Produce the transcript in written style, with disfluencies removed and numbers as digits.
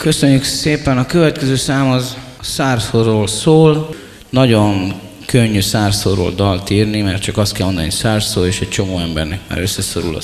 Köszönjük szépen. A következő szám az a szárszóról szól. Nagyon könnyű szárszóról dalt írni, mert csak azt kell mondani, hogy szárszó, és egy csomó embernek már összeszorul a